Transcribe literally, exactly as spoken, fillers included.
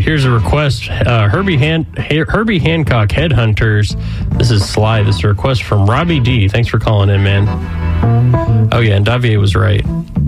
here's a request. Uh, Herbie Han- Herbie Hancock Headhunters. This is Sly. This is a request from Robbie D. Thanks for calling in, man. Oh, yeah, and Davier was right.